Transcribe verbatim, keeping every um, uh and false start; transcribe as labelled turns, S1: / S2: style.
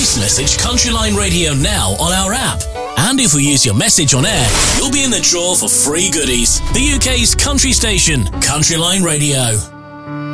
S1: voice message Countryline Radio now on our app. And if we use your message on air, you'll be in the draw for free goodies. The U K's country station, Countryline Radio.